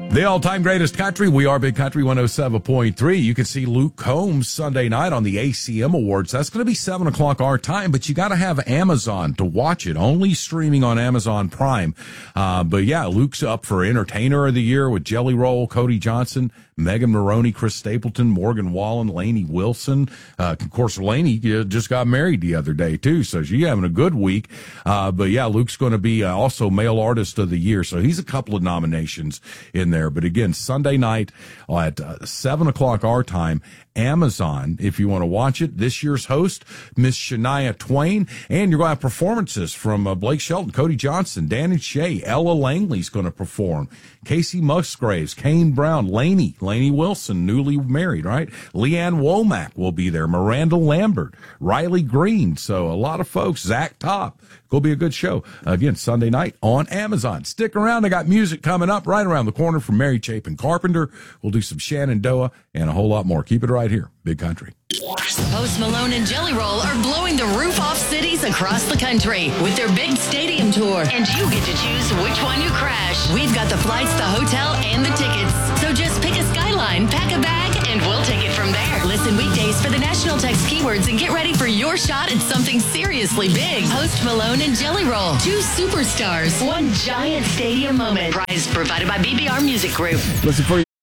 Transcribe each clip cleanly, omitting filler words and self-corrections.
The all-time greatest country. We are Big Country 107.3. You can see Luke Combs Sunday night on the ACM Awards. That's going to be 7 o'clock our time, but you got to have Amazon to watch it. Only streaming on Amazon Prime. But yeah, Luke's up for Entertainer of the Year with Jelly Roll, Cody Johnson, Megan Maroney, Chris Stapleton, Morgan Wallen, Lainey Wilson. Of course, Lainey just got married the other day, too, so she's having a good week. But yeah, Luke's going to be also Male Artist of the Year, so he's a couple of nominations in there. But again, Sunday night at 7 o'clock our time, Amazon, if you want to watch it. This year's host, Miss Shania Twain, and you're going to have performances from Blake Shelton, Cody Johnson, Danny Shea, Ella Langley's going to perform, Casey Musgraves, Kane Brown, Lainey Wilson, newly married, right? Leanne Womack will be there, Miranda Lambert, Riley Green. So a lot of folks, Zach Top. It'll be a good show. Again, Sunday night on Amazon. Stick around. I got music coming up right around the corner from Mary Chapin Carpenter. We'll do some Shenandoah and a whole lot more. Keep it right here. Big Country. Post Malone and Jelly Roll are blowing the roof off cities across the country with their big stadium tour. And you get to choose which one you crash. We've got the flights, the hotel, and the tickets. So just pick a skyline, pack a bag, and we'll take it from there. Listen weekdays for the national text keywords and get ready for your shot at something seriously big. Post Malone and Jelly Roll. 2 superstars. 1 giant stadium moment. Prize provided by BBR Music Group. Listen for you.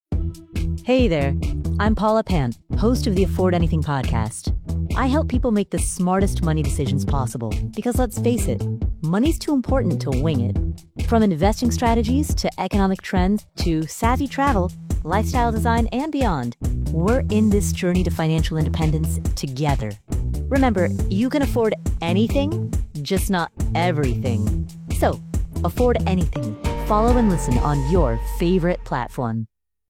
Hey there, I'm Paula Pant, host of the Afford Anything podcast. I help people make the smartest money decisions possible because let's face it, money's too important to wing it. From investing strategies to economic trends to savvy travel, lifestyle design, and beyond, we're in this journey to financial independence together. Remember, you can afford anything, just not everything. So, afford anything. Follow and listen on your favorite platform.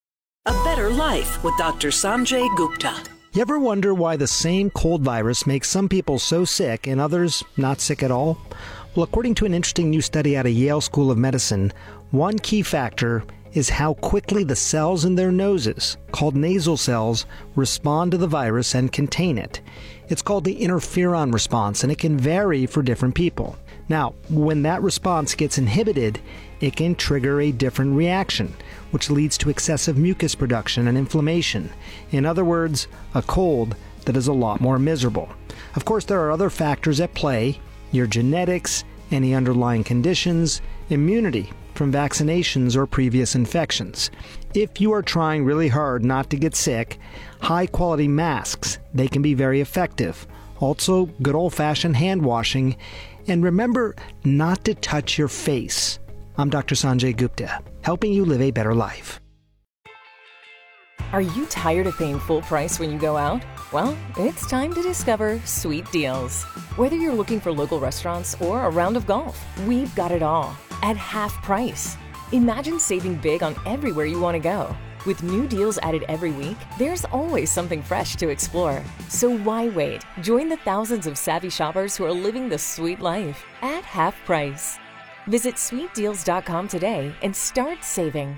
A Better Life with Dr. Sanjay Gupta. You ever wonder why the same cold virus makes some people so sick and others not sick at all? Well, according to an interesting new study out of Yale School of Medicine, one key factor is how quickly the cells in their noses, called nasal cells, respond to the virus and contain it. It's called the interferon response, and it can vary for different people. Now, when that response gets inhibited, it can trigger a different reaction, which leads to excessive mucus production and inflammation. In other words, a cold that is a lot more miserable. Of course, there are other factors at play: your genetics, any underlying conditions, immunity from vaccinations or previous infections. If you are trying really hard not to get sick, high-quality masks, they can be very effective. Also, good old-fashioned hand washing. And remember not to touch your face. I'm Dr. Sanjay Gupta, helping you live a better life. Are you tired of paying full price when you go out? Well, it's time to discover Sweet Deals. Whether you're looking for local restaurants or a round of golf, we've got it all at half price. Imagine saving big on everywhere you want to go. With new deals added every week, there's always something fresh to explore. So why wait? Join the thousands of savvy shoppers who are living the sweet life at half price. Visit sweetdeals.com today and start saving.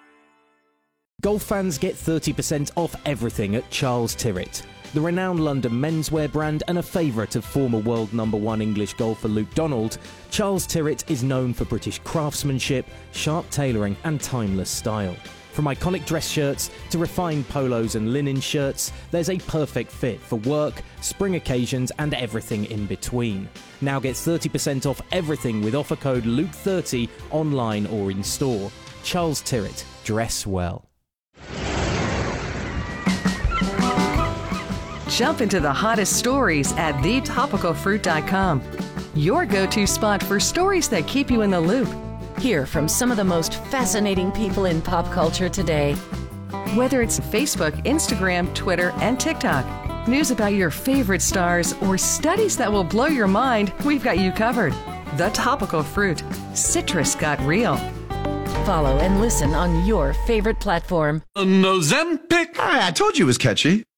Golf fans get 30% off everything at Charles Tyrwhitt. The renowned London menswear brand and a favourite of former world #1 English golfer Luke Donald, Charles Tyrwhitt is known for British craftsmanship, sharp tailoring and timeless style. From iconic dress shirts to refined polos and linen shirts, there's a perfect fit for work, spring occasions and everything in between. Now get 30% off everything with offer code LUKE30 online or in store. Charles Tyrwhitt, dress well. Jump into the hottest stories at thetopicalfruit.com. Your go-to spot for stories that keep you in the loop. Hear from some of the most fascinating people in pop culture today. Whether it's Facebook, Instagram, Twitter, and TikTok, news about your favorite stars, or studies that will blow your mind, we've got you covered. The Topical Fruit. Citrus got real. Follow and listen on your favorite platform. Ozempic. I told you it was catchy.